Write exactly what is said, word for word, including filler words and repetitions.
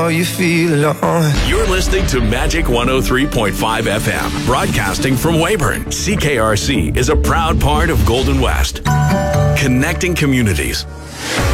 Oh, you feel on. You're listening to Magic one oh three point five F M, broadcasting from Weyburn. C K R C is a proud part of Golden West, connecting communities.